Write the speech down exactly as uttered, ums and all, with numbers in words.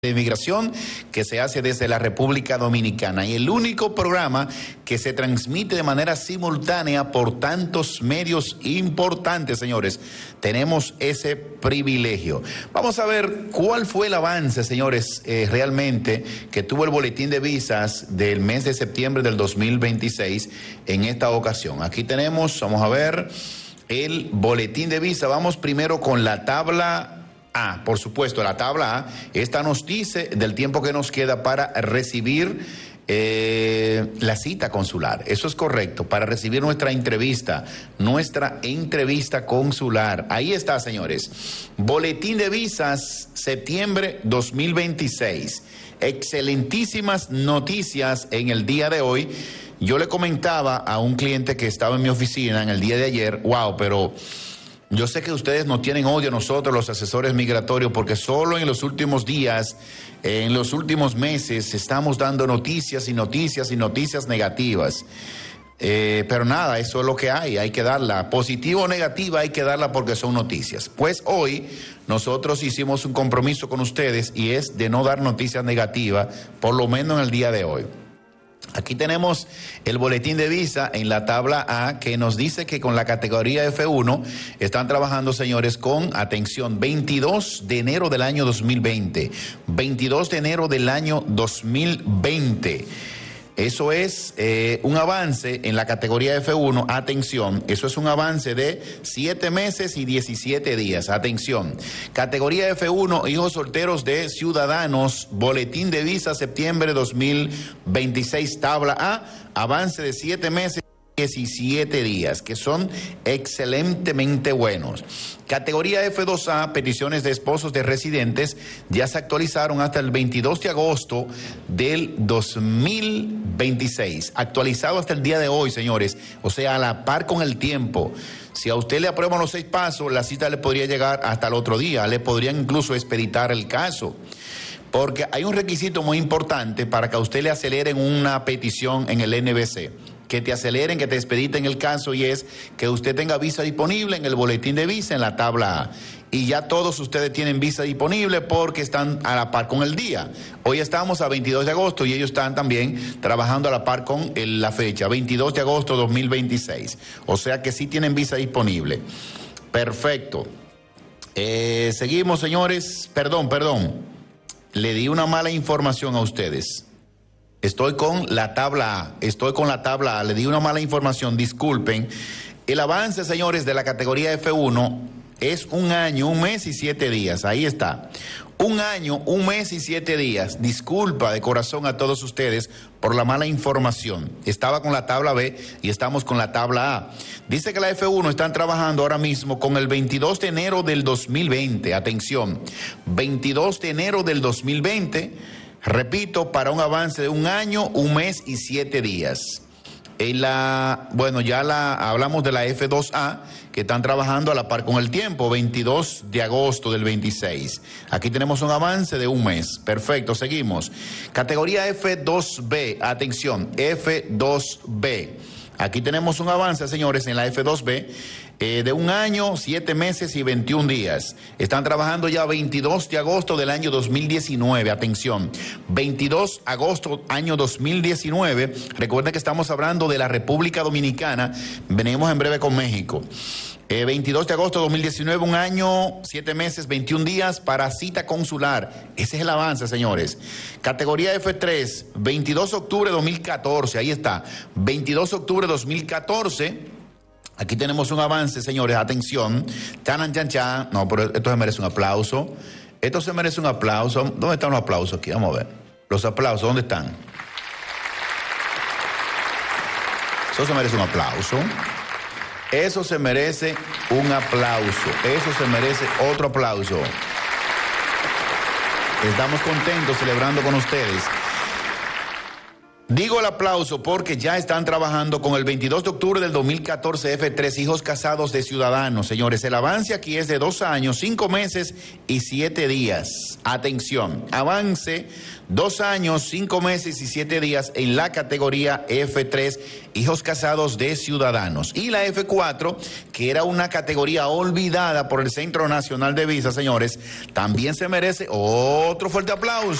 de Inmigración que se hace desde la República Dominicana y el único programa que se transmite de manera simultánea por tantos medios importantes, señores. Tenemos ese privilegio. Vamos a ver cuál fue el avance, señores, eh, realmente que tuvo el boletín de visas del mes de septiembre del dos mil veintiséis en esta ocasión. Aquí tenemos, vamos a ver, el boletín de visa. Vamos primero con la tabla A, por supuesto, la tabla A. Esta nos dice del tiempo que nos queda para recibir eh, la cita consular. Eso es correcto, para recibir nuestra entrevista, nuestra entrevista consular. Ahí está, señores. Boletín de visas, septiembre dos mil veintiséis. Excelentísimas noticias en el día de hoy. Yo le comentaba a un cliente que estaba en mi oficina en el día de ayer, wow, pero yo sé que ustedes no tienen odio a nosotros, los asesores migratorios, porque solo en los últimos días, en los últimos meses, estamos dando noticias y noticias y noticias negativas. Eh, pero nada, eso es lo que hay, hay que darla. Positiva o negativa, hay que darla porque son noticias. Pues hoy nosotros hicimos un compromiso con ustedes y es de no dar noticias negativas, por lo menos en el día de hoy. Aquí tenemos el boletín de visa en la tabla A que nos dice que con la categoría F uno están trabajando, señores, con, atención, veintidós de enero del año dos mil veinte. veintidós de enero del año dos mil veinte. Eso es eh, un avance en la categoría F uno, atención, eso es un avance de siete meses y diecisiete días, atención. Categoría F uno, hijos solteros de ciudadanos, boletín de visa septiembre dos mil veintiséis, tabla A, avance de siete meses y diecisiete días, que son excelentemente buenos. Categoría F dos A, peticiones de esposos de residentes, ya se actualizaron hasta el veintidós de agosto del dos mil veintiséis. Actualizado hasta el día de hoy, señores. O sea, a la par con el tiempo. Si a usted le aprueban los seis pasos, la cita le podría llegar hasta el otro día. Le podrían incluso expeditar el caso. Porque hay un requisito muy importante para que a usted le aceleren una petición en el N V C. Que te aceleren, que te expediten el caso, y es que usted tenga visa disponible en el boletín de visa en la tabla A. Y ya todos ustedes tienen visa disponible porque están a la par con el día. Hoy estamos a veintidós de agosto y ellos están también trabajando a la par con el, la fecha, veintidós de agosto de dos mil veintiséis. O sea que sí tienen visa disponible. Perfecto. Eh, seguimos, señores. Perdón, perdón. Le di una mala información a ustedes. Estoy con la tabla A, estoy con la tabla A, le di una mala información, disculpen. El avance, señores, de la categoría F uno es un año, un mes y siete días, ahí está. Un año, un mes y siete días. Disculpa de corazón a todos ustedes por la mala información. Estaba con la tabla B y estamos con la tabla A. Dice que la F uno están trabajando ahora mismo con el veintidós de enero del dos mil veinte. Atención, veintidós de enero del dos mil veinte. Repito, para un avance de un año, un mes y siete días. En la, bueno, ya la hablamos de la F dos A, que están trabajando a la par con el tiempo, veintidós de agosto del veintiséis. Aquí tenemos un avance de un mes. Perfecto, seguimos. Categoría F dos B, atención, F dos B. Aquí tenemos un avance, señores, en la F dos B. Eh, de un año, siete meses y veintiún días. Están trabajando ya veintidós de agosto del año dos mil diecinueve. Atención, veintidós de agosto año dos mil diecinueve. Recuerden que estamos hablando de la República Dominicana. Venimos en breve con México. Eh, veintidós de agosto de dos mil diecinueve, un año, siete meses, veintiún días para cita consular. Ese es el avance, señores. Categoría F tres, veintidós de octubre de dos mil catorce. Ahí está, veintidós de octubre de dos mil catorce. Aquí tenemos un avance, señores, atención. Chan, chan, chan. No, pero esto se merece un aplauso. Esto se merece un aplauso. ¿Dónde están los aplausos aquí? Vamos a ver. Los aplausos, ¿dónde están? Eso se merece un aplauso. Eso se merece un aplauso. Eso se merece otro aplauso. Estamos contentos celebrando con ustedes. Digo el aplauso porque ya están trabajando con el veintidós de octubre del dos mil catorce F tres, hijos casados de ciudadanos. Señores, el avance aquí es de dos años, cinco meses y siete días. Atención, avance dos años, cinco meses y siete días en la categoría F tres, hijos casados de ciudadanos. Y la F cuatro, que era una categoría olvidada por el Centro Nacional de Visa, señores, también se merece otro fuerte aplauso.